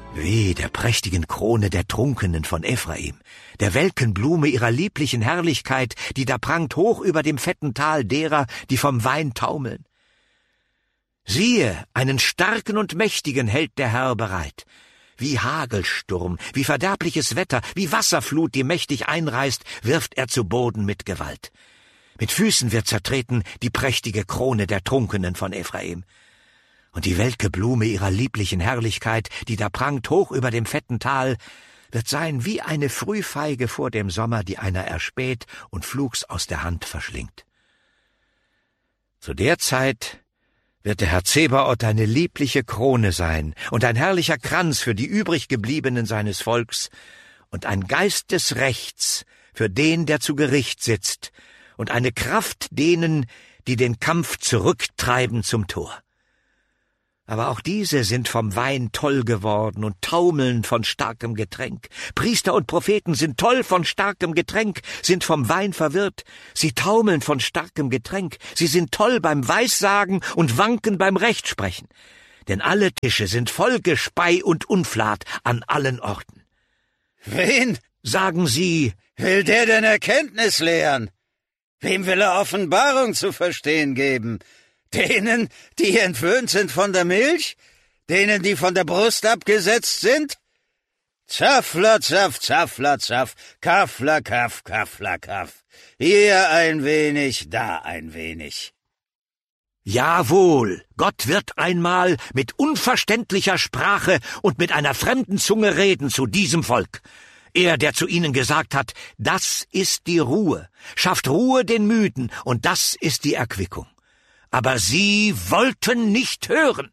Weh der prächtigen Krone der Trunkenen von Ephraim, der welken Blume ihrer lieblichen Herrlichkeit, die da prangt hoch über dem fetten Tal derer, die vom Wein taumeln. Siehe, einen starken und mächtigen hält der Herr bereit. Wie Hagelsturm, wie verderbliches Wetter, wie Wasserflut, die mächtig einreißt, wirft er zu Boden mit Gewalt. Mit Füßen wird zertreten die prächtige Krone der Trunkenen von Ephraim. Und die welke Blume ihrer lieblichen Herrlichkeit, die da prangt hoch über dem fetten Tal, wird sein wie eine Frühfeige vor dem Sommer, die einer erspäht und flugs aus der Hand verschlingt. Zu der Zeit wird der Herr Zebaoth eine liebliche Krone sein und ein herrlicher Kranz für die übriggebliebenen seines Volks und ein Geist des Rechts für den, der zu Gericht sitzt, und eine Kraft denen, die den Kampf zurücktreiben zum Tor. Aber auch diese sind vom Wein toll geworden und taumeln von starkem Getränk. Priester und Propheten sind toll von starkem Getränk, sind vom Wein verwirrt. Sie taumeln von starkem Getränk. Sie sind toll beim Weissagen und wanken beim Rechtsprechen. Denn alle Tische sind voll Gespei und Unflat an allen Orten. Wen, sagen sie, will der denn Erkenntnis lehren? Wem will er Offenbarung zu verstehen geben? Denen, die entwöhnt sind von der Milch? Denen, die von der Brust abgesetzt sind? Zaffler, zaff, zaffler, zaff, kaffler, kaff, kaffler, kaff. Hier ein wenig, da ein wenig. Jawohl, Gott wird einmal mit unverständlicher Sprache und mit einer fremden Zunge reden zu diesem Volk. Er, der zu ihnen gesagt hat, das ist die Ruhe, schafft Ruhe den Müden, und das ist die Erquickung. Aber sie wollten nicht hören.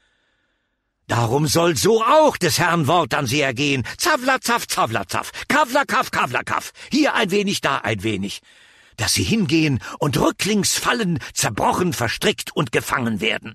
Darum soll so auch des Herrn Wort an sie ergehen. Zavla, zaff, kavla, kaff, hier ein wenig, da ein wenig. Dass sie hingehen und rücklings fallen, zerbrochen, verstrickt und gefangen werden.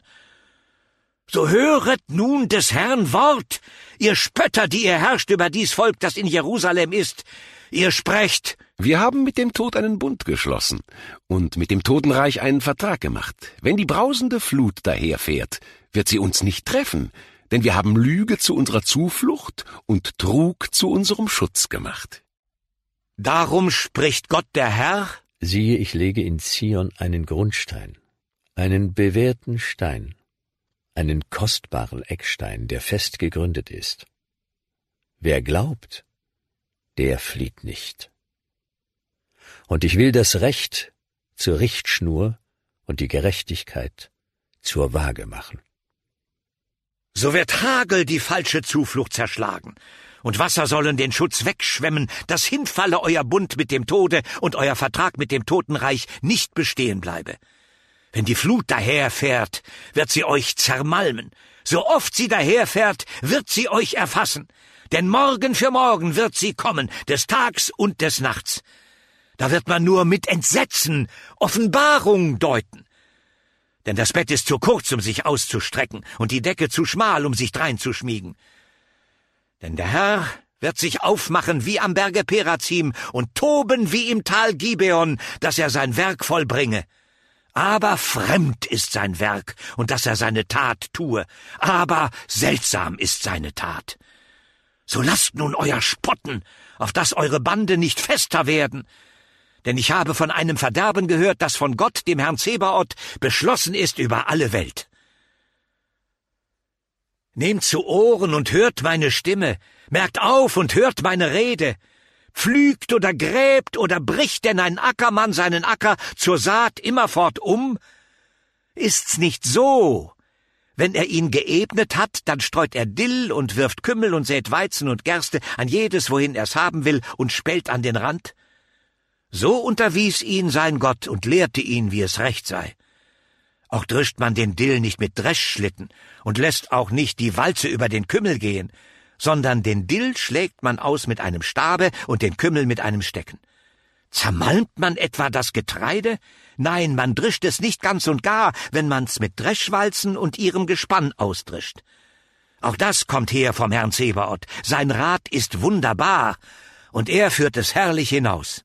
So höret nun des Herrn Wort, ihr Spötter, die ihr herrscht über dies Volk, das in Jerusalem ist. Ihr sprecht: Wir haben mit dem Tod einen Bund geschlossen und mit dem Totenreich einen Vertrag gemacht. Wenn die brausende Flut daherfährt, wird sie uns nicht treffen, denn wir haben Lüge zu unserer Zuflucht und Trug zu unserem Schutz gemacht. Darum spricht Gott der Herr: Siehe, ich lege in Zion einen Grundstein, einen bewährten Stein, einen kostbaren Eckstein, der fest gegründet ist. Wer glaubt, der flieht nicht. Und ich will das Recht zur Richtschnur und die Gerechtigkeit zur Waage machen. So wird Hagel die falsche Zuflucht zerschlagen, und Wasser sollen den Schutz wegschwemmen, dass hinfalle euer Bund mit dem Tode und euer Vertrag mit dem Totenreich nicht bestehen bleibe. Wenn die Flut daherfährt, wird sie euch zermalmen. So oft sie daherfährt, wird sie euch erfassen. Denn Morgen für Morgen wird sie kommen, des Tags und des Nachts. Da wird man nur mit Entsetzen Offenbarung deuten. Denn das Bett ist zu kurz, um sich auszustrecken, und die Decke zu schmal, um sich dreinzuschmiegen. Denn der Herr wird sich aufmachen wie am Berge Perazim und toben wie im Tal Gibeon, dass er sein Werk vollbringe. Aber fremd ist sein Werk, und dass er seine Tat tue, aber seltsam ist seine Tat. So lasst nun euer Spotten, auf dass eure Bande nicht fester werden. Denn ich habe von einem Verderben gehört, das von Gott, dem Herrn Zebaoth, beschlossen ist über alle Welt. Nehmt zu Ohren und hört meine Stimme, merkt auf und hört meine Rede. Pflügt oder gräbt oder bricht denn ein Ackermann seinen Acker zur Saat immerfort um? Ist's nicht so? Wenn er ihn geebnet hat, dann streut er Dill und wirft Kümmel und sät Weizen und Gerste an jedes, wohin er's haben will, und spellt an den Rand. So unterwies ihn sein Gott und lehrte ihn, wie es recht sei. Auch drischt man den Dill nicht mit Dreschschlitten und lässt auch nicht die Walze über den Kümmel gehen, sondern den Dill schlägt man aus mit einem Stabe und den Kümmel mit einem Stecken. Zermalmt man etwa das Getreide? Nein, man drischt es nicht ganz und gar, wenn man's mit Dreschwalzen und ihrem Gespann ausdrischt. Auch das kommt her vom Herrn Zebaoth. Sein Rat ist wunderbar, und er führt es herrlich hinaus.